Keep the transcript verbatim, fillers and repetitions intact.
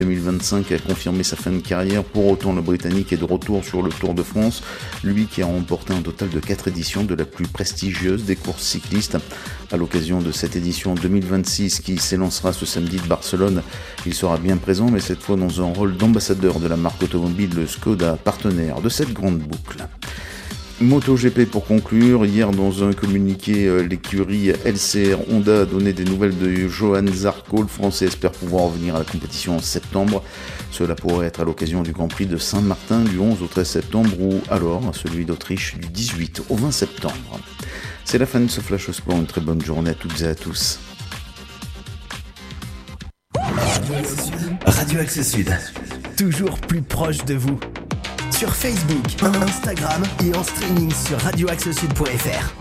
deux mille vingt-cinq a confirmé sa fin de carrière. Pour autant, le Britannique est de retour sur le Tour de France, lui qui a remporté un total de quatre éditions de la plus prestigieuse des courses cyclistes. À l'occasion de cette édition deux mille vingt-six qui s'élancera ce samedi de Barcelone, il sera bien présent, mais cette fois dans un rôle d'ambassadeur de la marque automobile le Skoda, partenaire de cette grande boucle. MotoGP pour conclure, hier dans un communiqué, l'écurie L C R Honda a donné des nouvelles de Johann Zarco. Le Français espère pouvoir revenir à la compétition en septembre. Cela pourrait être à l'occasion du Grand Prix de Saint-Martin du onze au treize septembre ou alors celui d'Autriche du dix-huit au vingt septembre. C'est la fin de ce Flash Sport, une très bonne journée à toutes et à tous. Radio Axe Sud, toujours plus proche de vous. Sur Facebook, Instagram et en streaming sur radio axe sud point f r.